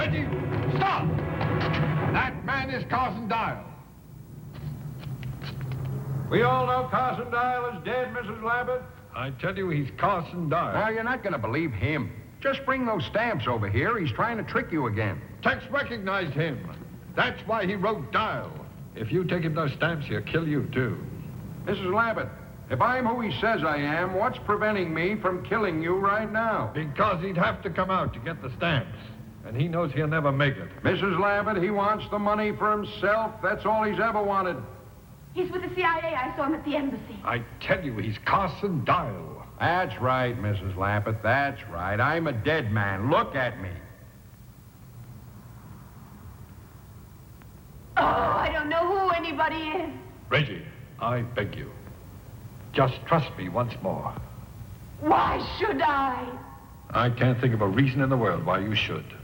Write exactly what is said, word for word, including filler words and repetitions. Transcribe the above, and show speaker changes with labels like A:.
A: Reggie, stop! That man is Carson Dial.
B: We all know Carson Dial is dead, Missus Lambert.
A: I tell you, he's Carson Dial.
B: Now, you're not going to believe him. Just bring those stamps over here. He's trying to trick you again.
A: Tex recognized him. That's why he wrote Dial. If you take him those stamps, he'll kill you, too.
B: Missus Lambert, if I'm who he says I am, what's preventing me from killing you right now?
A: Because he'd have to come out to get the stamps. And he knows he'll never make it.
B: Missus Lambert, he wants the money for himself. That's all he's ever wanted.
C: He's with the C I A. I saw him at the embassy.
A: I tell you, he's Carson Dial.
B: That's right, Missus Lambert. That's right. I'm a dead man. Look at me.
C: Oh, I don't know who anybody is.
A: Reggie, I beg you. Just trust me once more.
C: Why should I?
A: I can't think of a reason in the world why you should.